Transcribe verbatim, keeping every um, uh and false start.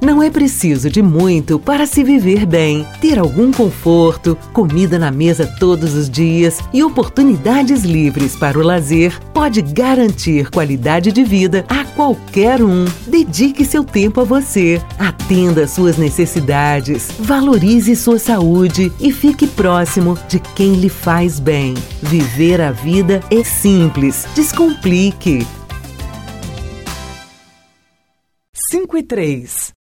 Não é preciso de muito para se viver bem. Ter algum conforto, comida na mesa todos os dias e oportunidades livres para o lazer pode garantir qualidade de vida a qualquer um. Dedique seu tempo a você. Atenda às suas necessidades. Valorize sua saúde e fique próximo de quem lhe faz bem. Viver a vida é simples. Descomplique. cinco e três.